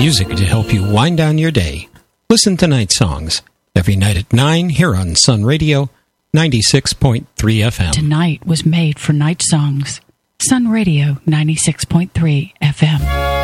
Music to help you wind down your day. Listen to Night Songs every night at 9 here on Sun Radio 96.3 FM. Tonight was made for Night Songs. Sun Radio 96.3 FM.